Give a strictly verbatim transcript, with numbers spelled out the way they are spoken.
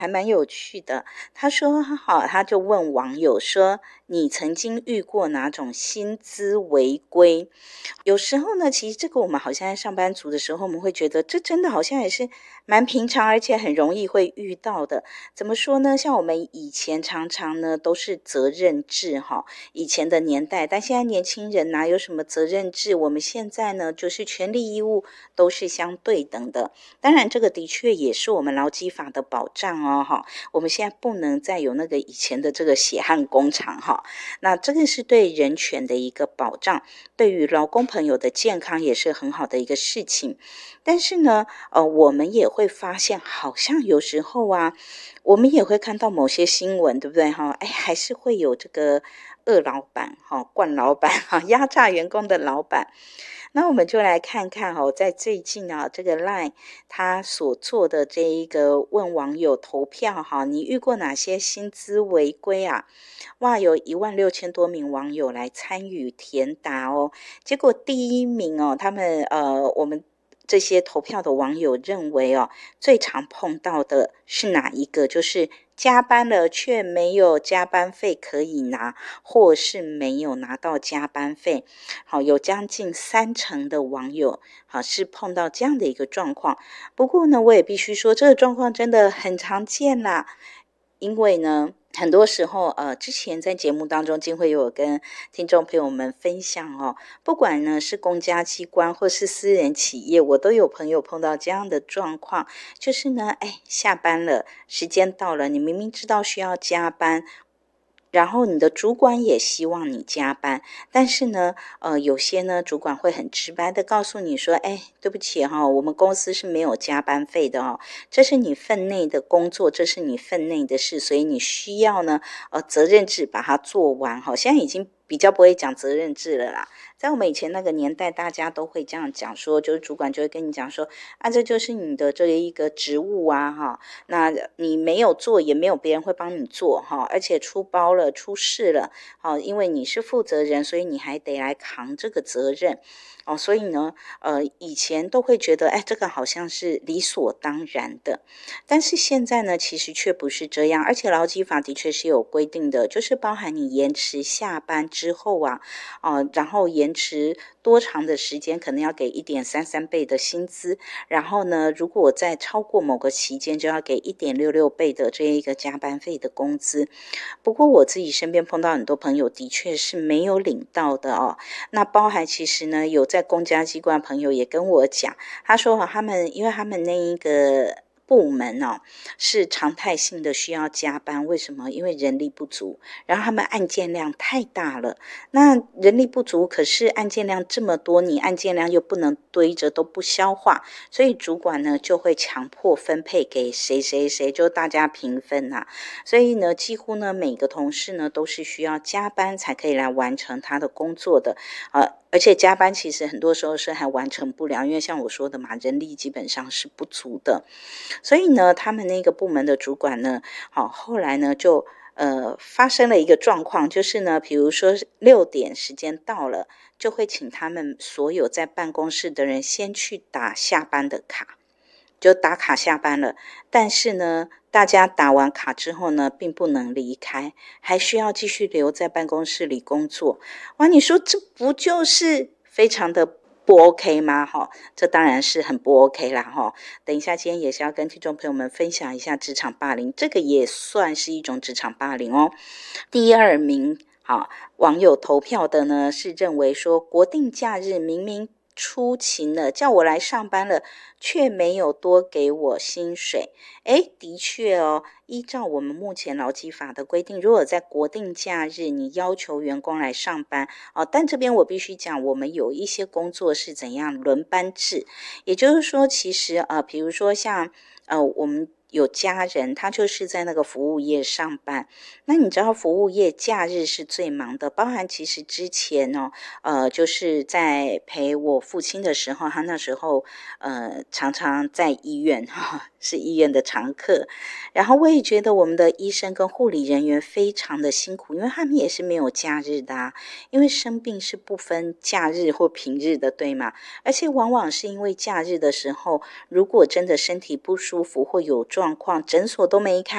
还蛮有趣的。他说好，他就问网友说，你曾经遇过哪种薪资违规？有时候呢，其实这个我们好像在上班族的时候，我们会觉得这真的好像也是蛮平常，而且很容易会遇到的。怎么说呢？像我们以前常常呢都是责任制哈，以前的年代，但现在年轻人哪有什么责任制？我们现在呢就是权利义务都是相对等的。当然，这个的确也是我们劳基法的保障哦哈。我们现在不能再有那个以前的这个血汗工厂哈。那这个是对人权的一个保障，对于劳工朋友的健康也是很好的一个事情。但是呢，呃，我们也会发现，好像有时候啊，我们也会看到某些新闻，对不对哈？哎，还是会有这个恶老板哈、惯老板哈、压榨员工的老板。那我们就来看看哦，在最近啊，这个 LINE 他所做的这一个问网友投票哈，你遇过哪些薪资违规啊？哇，有一万六千多名网友来参与填答哦。结果第一名哦，他们呃，我们这些投票的网友认为哦，最常碰到的是哪一个？就是加班了却没有加班费可以拿，或是没有拿到加班费。好，有将近三成的网友好是碰到这样的一个状况。不过呢，我也必须说，这个状况真的很常见啦。因为呢，很多时候，呃，之前在节目当中，金慧有跟听众朋友们分享哦，不管呢是公家机关或是私人企业，我都有朋友碰到这样的状况，就是呢，哎，下班了，时间到了，你明明知道需要加班，然后你的主管也希望你加班，但是呢，呃，有些呢，主管会很直白的告诉你说，哎，对不起哈、我们公司是没有加班费的哦，这是你分内的工作，这是你分内的事，所以你需要呢，呃，责任制把它做完哈。现在已经比较不会讲责任制了啦，在我们以前那个年代，大家都会这样讲说，就是主管就会跟你讲说，啊，这就是你的这一个职务啊，哈，那你没有做，也没有别人会帮你做哈，而且出包了、出事了，哦，因为你是负责人，所以你还得来扛这个责任。哦，所以呢，呃，以前都会觉得，哎，这个好像是理所当然的，但是现在呢，其实却不是这样，而且劳基法的确是有规定的，就是包含你延迟下班之后啊，哦、然后延迟多长的时间，可能要给一点三三倍的薪资，然后呢，如果在超过某个期间，就要给一点六六倍的这一个加班费的工资。不过我自己身边碰到很多朋友，的确是没有领到的哦。那包含其实呢，有在公家机关朋友也跟我讲，他说哈，他们因为他们那一个部门哦是常态性的需要加班，为什么？因为人力不足，然后他们案件量太大了。那人力不足，可是案件量这么多，你案件量又不能堆着都不消化，所以主管呢就会强迫分配给谁谁谁，就大家平分呐、啊。所以呢，几乎呢每个同事呢都是需要加班才可以来完成他的工作的，呃，而且加班其实很多时候是还完成不了，因为像我说的嘛，人力基本上是不足的。所以呢，他们那个部门的主管呢，好，后来呢就呃发生了一个状况，就是呢，比如说六点时间到了，就会请他们所有在办公室的人先去打下班的卡。就打卡下班了，但是呢，大家打完卡之后呢，并不能离开，还需要继续留在办公室里工作。哇，你说这不就是非常的不 OK 吗？哈，这当然是很不 OK 啦。哈，等一下，今天也是要跟听众朋友们分享一下职场霸凌，这个也算是一种职场霸凌哦。第二名，好，网友投票的呢是认为说，国定假日明明出勤了，叫我来上班了，却没有多给我薪水。诶，的确哦，依照我们目前劳基法的规定，如果在国定假日你要求员工来上班哦，但这边我必须讲，我们有一些工作是怎样轮班制，也就是说，其实呃，比如说像呃我们。有家人，他就是在那个服务业上班。那你知道服务业假日是最忙的，包含其实之前哦，呃，就是在陪我父亲的时候，他那时候呃常常在医院哈，是医院的常客。然后我也觉得我们的医生跟护理人员非常的辛苦，因为他们也是没有假日的啊，因为生病是不分假日或平日的，对吗？而且往往是因为假日的时候，如果真的身体不舒服或有状况，诊所都没开。